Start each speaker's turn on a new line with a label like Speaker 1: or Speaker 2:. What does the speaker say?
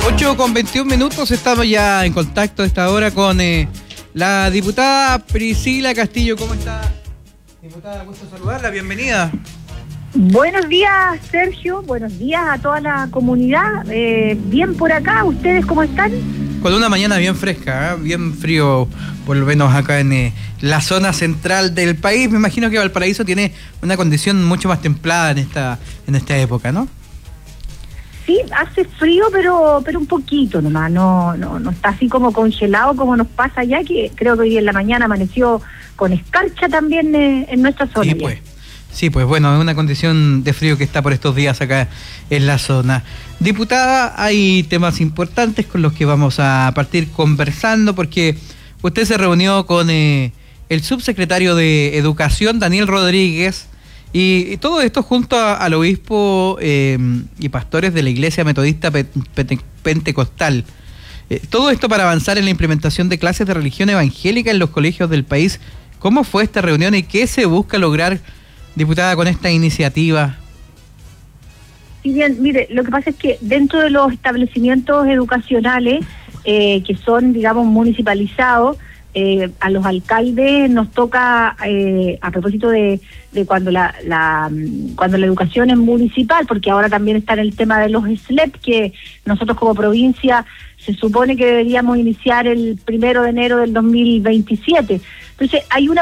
Speaker 1: 8:21, estamos ya en contacto a esta hora con la diputada Priscila Castillo. ¿Cómo está? Diputada, gusto saludarla, bienvenida.
Speaker 2: Buenos días, Sergio, buenos días a toda la comunidad. Bien por acá, ¿ustedes cómo están?
Speaker 1: Con una mañana bien fresca, bien frío, por lo menos acá en la zona central del país. Me imagino que Valparaíso tiene una condición mucho más templada en esta época, ¿no?
Speaker 2: Sí, hace frío, pero un poquito nomás, no está así como congelado como nos pasa allá, que creo que hoy en la mañana amaneció con escarcha también en nuestra zona.
Speaker 1: Sí, pues bueno, es una condición de frío que está por estos días acá en la zona. Diputada, hay temas importantes con los que vamos a partir conversando, porque usted se reunió con el subsecretario de Educación, Daniel Rodríguez, y todo esto junto al obispo y pastores de la Iglesia Metodista Pentecostal. Todo esto para avanzar en la implementación de clases de religión evangélica en los colegios del país. ¿Cómo fue esta reunión y qué se busca lograr, diputada, con esta iniciativa?
Speaker 2: Sí, bien, mire, lo que pasa es que dentro de los establecimientos educacionales que son, digamos, municipalizados, a los alcaldes nos toca, a propósito de cuando cuando la educación es municipal, porque ahora también está en el tema de los SLEP, que nosotros como provincia se supone que deberíamos iniciar el 1 de enero del 2027. Entonces hay una